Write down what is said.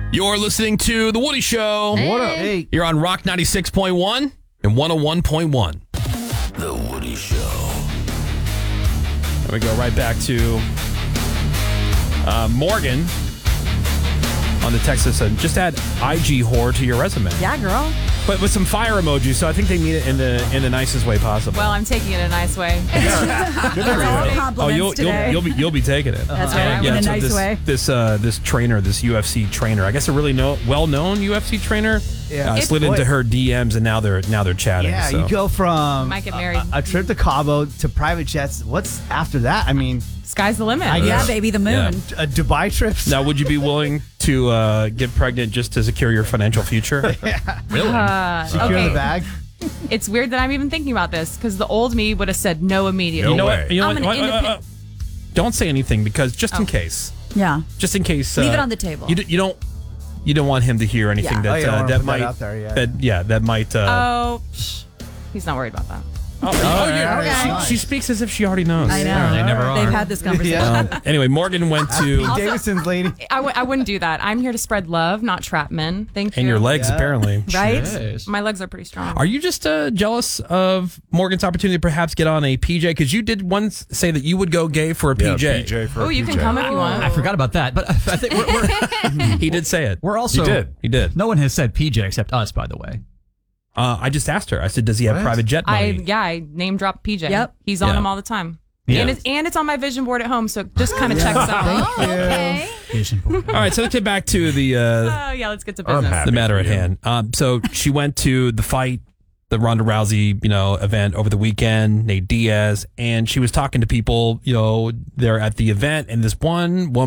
You're listening to The Woody Show. Hey. What up? Hey. You're on Rock 96.1 and 101.1. The Woody Show. And we go right back to Morgan on the text that said, just add IG whore to your resume. Yeah, girl. But with some fire emojis, so I think they mean it in the nicest way possible. Well, I'm taking it in a nice way. All compliments today. you'll be taking it. That's right, in a so nice way. This trainer, this UFC trainer, I guess a really well-known UFC trainer, slid into her DMs and now they're chatting. Yeah, so. you go from Might get married. a trip to Cabo to private jets. What's after that? I mean, Sky's the limit. Yeah, baby, the moon. Yeah. Dubai trips. Now, would you be willing to get pregnant just to secure your financial future? Secure the bag. It's weird that I'm even thinking about this because the old me would have said no immediately. You know way. what? You know I'm what? an independent- Don't say anything because just in case. Yeah. Just in case. Leave it on the table. You don't want him to hear anything Yeah. Oh, yeah, I wanna that put that might out there, that might. He's not worried about that. Okay. She speaks as if she already knows. I know. They never are. They've had this conversation. Anyway, Morgan went to Pete Davidson's lady. I wouldn't do that. I'm here to spread love, not trap men. Thank you. and your legs Yeah. apparently. Right? My legs are pretty strong. Are you just jealous of Morgan's opportunity to perhaps get on a PJ? Because you did once say that you would go gay for a PJ. Oh, you can come if you want. I forgot about that, but I think we're He did say it. we're also. He did. No one has said PJ except us, by the way. I just asked her. I said, does he have private jet money? I name drop PJ. Yep. He's on Yeah. him all the time. Yeah. And it's on my vision board at home, so it just kind of checks out. Okay. Asian boy. All right, so let's get back to the Oh yeah, let's get to business. the matter at hand. So she went to the fight, the Ronda Rousey, event over the weekend, Nate Diaz, and she was talking to people, there at the event, and this one woman